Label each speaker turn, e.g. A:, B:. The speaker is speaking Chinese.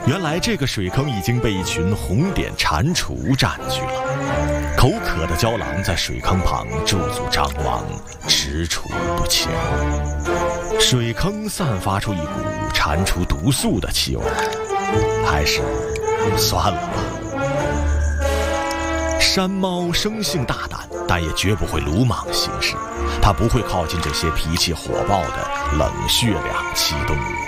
A: 原来这个水坑已经被一群红点蟾蜍占据了。口渴的郊狼在水坑旁驻足张望，踟蹰不前。水坑散发出一股蟾蜍毒素的气味，还是算了吧。山猫生性大胆，但也绝不会鲁莽行事。它不会靠近这些脾气火爆的冷血两栖动物。